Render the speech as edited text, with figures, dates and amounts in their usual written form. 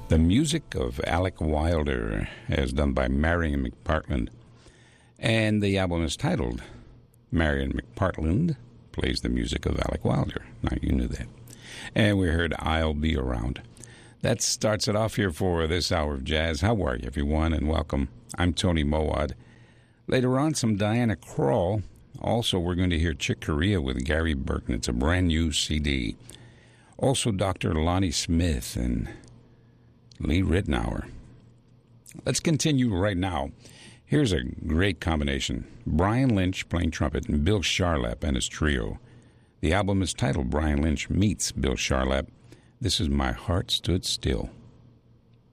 The music of Alec Wilder, as done by Marion McPartland. And the album is titled Marion McPartland Plays the Music of Alec Wilder. Now, you knew that. And we heard I'll Be Around. That starts it off here for this hour of jazz. How are you, everyone, and welcome. I'm Tony Mowat. Later on, some Diana Krall. Also, we're going to hear Chick Corea with Gary Burton. It's a brand new CD. Also, Dr. Lonnie Smith and Lee Ritenour. Let's continue right now. Here's a great combination. Brian Lynch playing trumpet and Bill Charlap and his trio. The album is titled Brian Lynch Meets Bill Charlap. This is My Heart Stood Still.